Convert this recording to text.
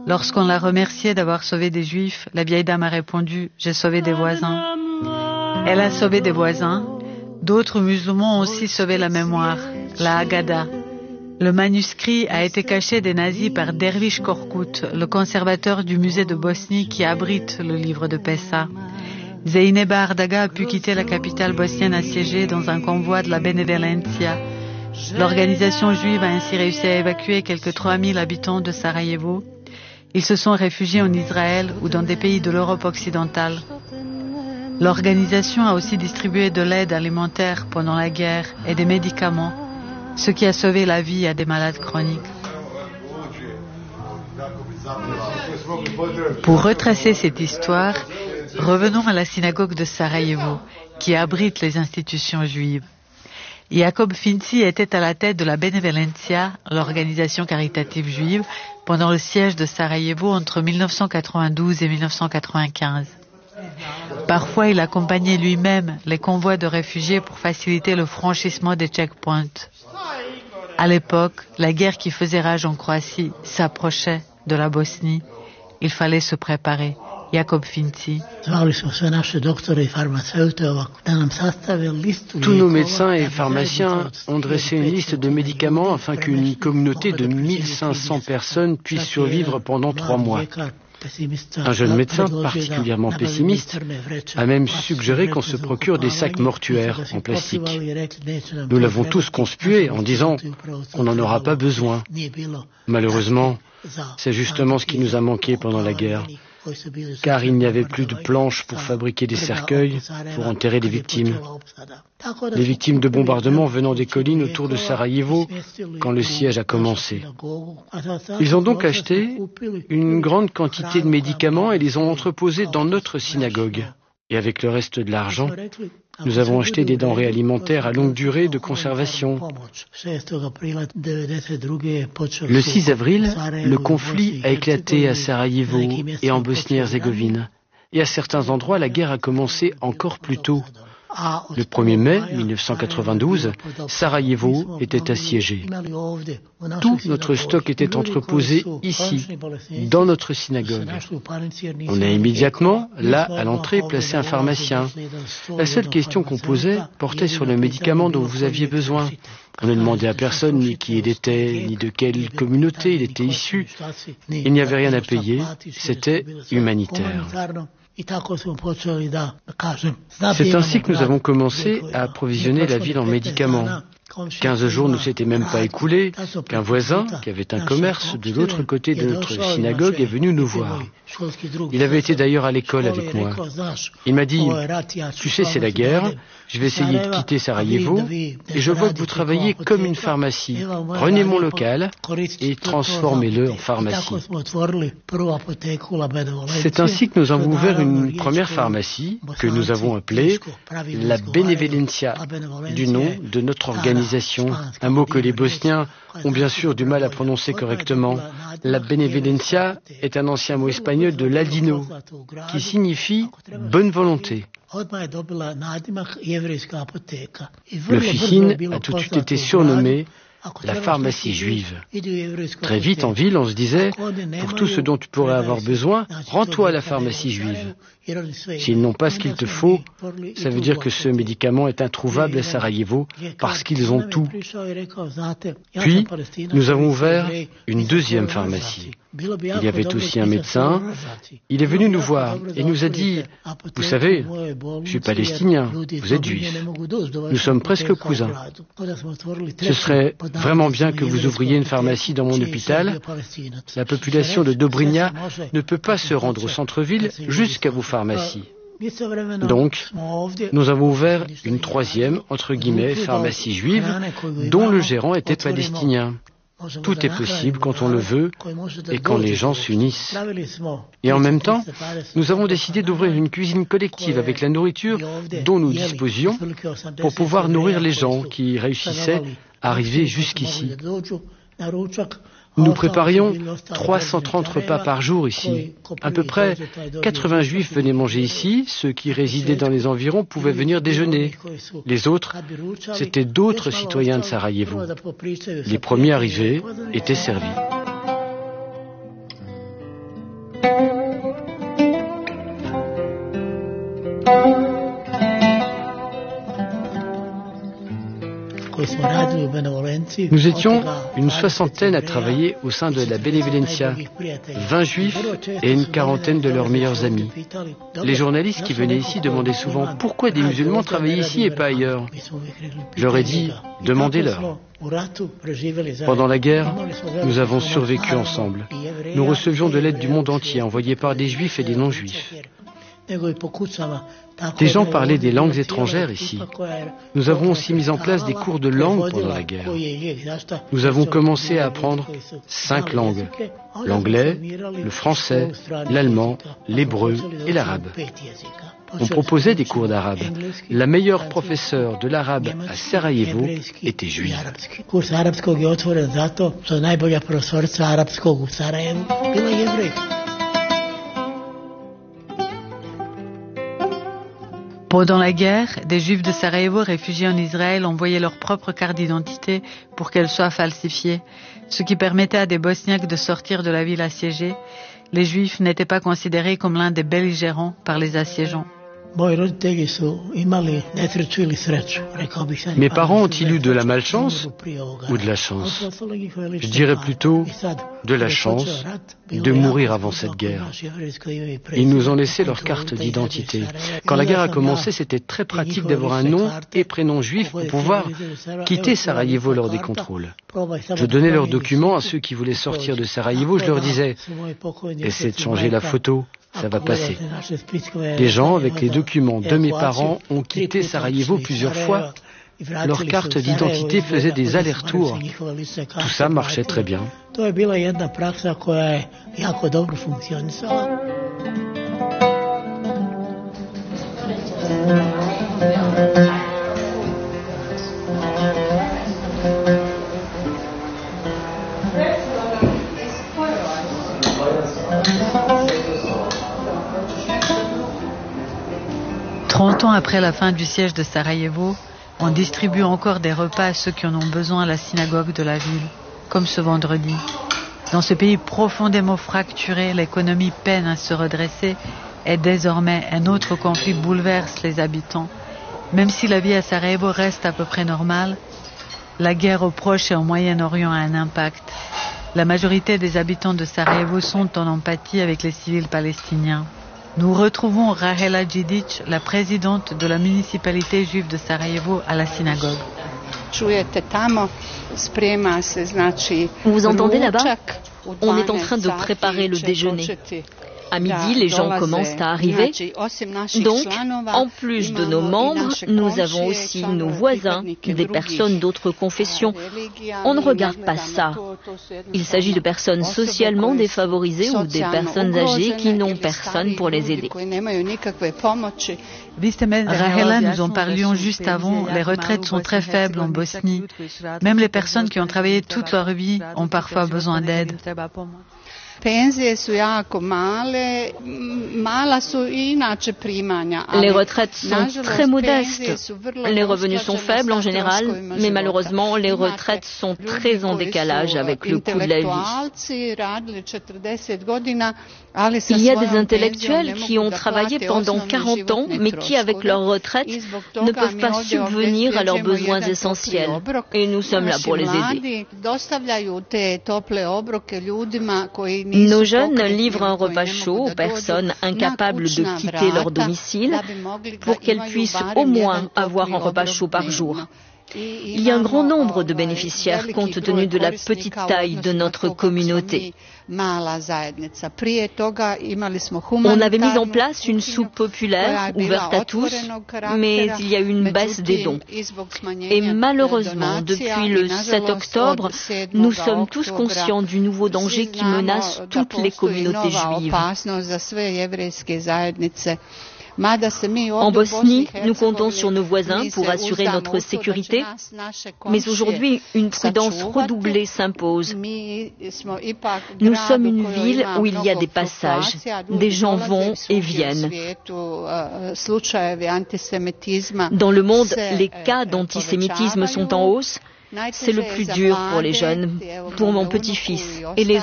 Lorsqu'on l'a remerciée d'avoir sauvé des Juifs, la vieille dame a répondu « J'ai sauvé des voisins ». Elle a sauvé des voisins. D'autres musulmans ont aussi sauvé la mémoire, la Haggadah. Le manuscrit a été caché des nazis par Dervish Korkut, le conservateur du musée de Bosnie qui abrite le livre de Pessa. Zeineba Ardaga a pu quitter la capitale bosnienne assiégée dans un convoi de la Benevolencia. L'organisation juive a ainsi réussi à évacuer quelques 3000 habitants de Sarajevo. Ils se sont réfugiés en Israël ou dans des pays de l'Europe occidentale. L'organisation a aussi distribué de l'aide alimentaire pendant la guerre et des médicaments, ce qui a sauvé la vie à des malades chroniques. Pour retracer cette histoire, revenons à la synagogue de Sarajevo, qui abrite les institutions juives. Jacob Finci était à la tête de la Benevolencia, l'organisation caritative juive, pendant le siège de Sarajevo entre 1992 et 1995. Parfois, il accompagnait lui-même les convois de réfugiés pour faciliter le franchissement des checkpoints. À l'époque, la guerre qui faisait rage en Croatie s'approchait de la Bosnie. Il fallait se préparer. Jacob Finci. Tous nos médecins et pharmaciens ont dressé une liste de médicaments afin qu'une communauté de 1500 personnes puisse survivre pendant 3 mois. Un jeune médecin particulièrement pessimiste a même suggéré qu'on se procure des sacs mortuaires en plastique. Nous l'avons tous conspué en disant qu'on n'en aura pas besoin. Malheureusement, c'est justement ce qui nous a manqué pendant la guerre, car il n'y avait plus de planches pour fabriquer des cercueils pour enterrer les victimes. Les victimes de bombardements venant des collines autour de Sarajevo quand le siège a commencé. Ils ont donc acheté une grande quantité de médicaments et les ont entreposés dans notre synagogue. Et avec le reste de l'argent, nous avons acheté des denrées alimentaires à longue durée de conservation. Le 6 avril, le conflit a éclaté à Sarajevo et en Bosnie-Herzégovine. Et à certains endroits, la guerre a commencé encore plus tôt. Le 1er mai 1992, Sarajevo était assiégé. Tout notre stock était entreposé ici, dans notre synagogue. On a immédiatement, là, à l'entrée, placé un pharmacien. La seule question qu'on posait portait sur le médicament dont vous aviez besoin. On ne demandait à personne ni qui il était, ni de quelle communauté il était issu. Il n'y avait rien à payer, c'était humanitaire. C'est ainsi que nous avons commencé à approvisionner la ville en médicaments. 15 jours ne s'étaient même pas écoulés qu'un voisin, qui avait un commerce de l'autre côté de notre synagogue, est venu nous voir. Il avait été d'ailleurs à l'école avec moi. Il m'a dit « Tu sais, c'est la guerre, je vais essayer de quitter Sarajevo et je vois que vous travaillez comme une pharmacie. Prenez mon local et transformez-le en pharmacie. » C'est ainsi que nous avons ouvert une première pharmacie que nous avons appelée la Benevolencia, du nom de notre organisation. Un mot que les Bosniens ont bien sûr du mal à prononcer correctement. La Benevolencia est un ancien mot espagnol de ladino, qui signifie bonne volonté. L'officine a tout de suite été surnommée la pharmacie juive. Très vite en ville, on se disait, pour tout ce dont tu pourrais avoir besoin, rends-toi à la pharmacie juive. S'ils n'ont pas ce qu'il te faut, ça veut dire que ce médicament est introuvable à Sarajevo parce qu'ils ont tout. Puis, nous avons ouvert une deuxième pharmacie. Il y avait aussi un médecin. Il est venu nous voir et nous a dit « Vous savez, je suis palestinien, vous êtes juif. Nous sommes presque cousins. Ce serait vraiment bien que vous ouvriez une pharmacie dans mon hôpital. La population de Dobrinja ne peut pas se rendre au centre-ville jusqu'à vos pharmacies. » Donc, nous avons ouvert une troisième, entre guillemets, pharmacie juive, dont le gérant était palestinien. Tout est possible quand on le veut et quand les gens s'unissent. Et en même temps, nous avons décidé d'ouvrir une cuisine collective avec la nourriture dont nous disposions pour pouvoir nourrir les gens qui réussissaient à arriver jusqu'ici. Nous préparions 330 repas par jour ici. À peu près 80 juifs venaient manger ici. Ceux qui résidaient dans les environs pouvaient venir déjeuner. Les autres, c'étaient d'autres citoyens de Sarajevo. Les premiers arrivés étaient servis. Nous étions une soixantaine à travailler au sein de la Benevolencia, 20 juifs et une quarantaine de leurs meilleurs amis. Les journalistes qui venaient ici demandaient souvent pourquoi des musulmans travaillaient ici et pas ailleurs. Je leur ai dit, demandez-leur. Pendant la guerre, nous avons survécu ensemble. Nous recevions de l'aide du monde entier, envoyée par des juifs et des non-juifs. Des gens parlaient des langues étrangères ici. Nous avons aussi mis en place des cours de langue pendant la guerre. Nous avons commencé à apprendre 5 langues. L'anglais, le français, l'allemand, l'hébreu et l'arabe. On proposait des cours d'arabe. La meilleure professeure de l'arabe à Sarajevo était juive. Pendant la guerre, des Juifs de Sarajevo réfugiés en Israël envoyaient leur propre carte d'identité pour qu'elle soit falsifiée, ce qui permettait à des Bosniaques de sortir de la ville assiégée. Les Juifs n'étaient pas considérés comme l'un des belligérants par les assiégeants. Mes parents ont-ils eu de la malchance ou de la chance? Je dirais plutôt de la chance de mourir avant cette guerre. Ils nous ont laissé leur carte d'identité. Quand la guerre a commencé, c'était très pratique d'avoir un nom et prénom juif pour pouvoir quitter Sarajevo lors des contrôles. Je donnais leurs documents à ceux qui voulaient sortir de Sarajevo. Je leur disais, essayez de changer la photo. Ça va passer. Les gens avec les documents de mes parents ont quitté Sarajevo plusieurs fois. Leur carte d'identité faisait des allers-retours. Tout ça marchait très bien. 30 ans après la fin du siège de Sarajevo, on distribue encore des repas à ceux qui en ont besoin à la synagogue de la ville, comme ce vendredi. Dans ce pays profondément fracturé, l'économie peine à se redresser et désormais un autre conflit bouleverse les habitants. Même si la vie à Sarajevo reste à peu près normale, la guerre au Proche et au Moyen-Orient a un impact. La majorité des habitants de Sarajevo sont en empathie avec les civils palestiniens. Nous retrouvons Rahela Djidic, la présidente de la municipalité juive de Sarajevo, à la synagogue. Vous entendez là-bas? On est en train de préparer le déjeuner. À midi, les gens commencent à arriver. Donc, en plus de nos membres, nous avons aussi nos voisins, des personnes d'autres confessions. On ne regarde pas ça. Il s'agit de personnes socialement défavorisées ou des personnes âgées qui n'ont personne pour les aider. Rahela, nous en parlions juste avant, les retraites sont très faibles en Bosnie. Même les personnes qui ont travaillé toute leur vie ont parfois besoin d'aide. Les retraites sont très modestes. Les revenus sont faibles en général, mais malheureusement, les retraites sont très en décalage avec le coût de la vie. Il y a des intellectuels qui ont travaillé pendant 40 ans, mais qui, avec leur retraite, ne peuvent pas subvenir à leurs besoins essentiels. Et nous sommes là pour les aider. Nos jeunes livrent un repas chaud aux personnes incapables de quitter leur domicile pour qu'elles puissent au moins avoir un repas chaud par jour. Il y a un grand nombre de bénéficiaires compte tenu de la petite taille de notre communauté. On avait mis en place une soupe populaire ouverte à tous, mais il y a eu une baisse des dons. Et malheureusement, depuis le 7 octobre, nous sommes tous conscients du nouveau danger qui menace toutes les communautés juives. En Bosnie, nous comptons sur nos voisins pour assurer notre sécurité, mais aujourd'hui, une prudence redoublée s'impose. Nous sommes une ville où il y a des passages, des gens vont et viennent. Dans le monde, les cas d'antisémitisme sont en hausse. C'est le plus dur pour les jeunes, pour mon petit-fils et les